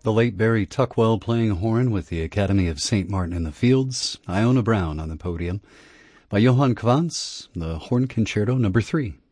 The late Barry Tuckwell playing horn with the Academy of St. Martin in the Fields, Iona Brown on the podium. By Johann Quantz, the Horn Concerto No. 3.